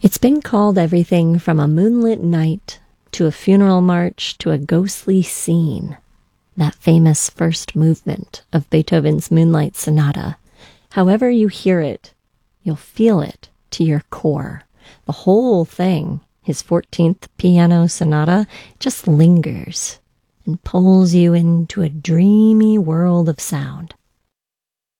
It's been called everything from a moonlit night to a funeral march to a ghostly scene. That famous first movement of Beethoven's Moonlight Sonata. However you hear it, you'll feel it to your core. The whole thing, his 14th piano sonata, just lingers and pulls you into a dreamy world of sound.